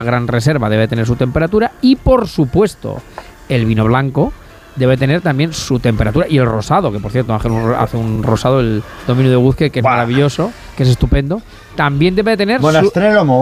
gran reserva debe tener su temperatura y, por supuesto, el vino blanco debe tener también su temperatura, y el rosado, que por cierto Ángel hace un rosado, el dominio de Guzque, que es maravilloso, que es estupendo, también debe tener Monastrell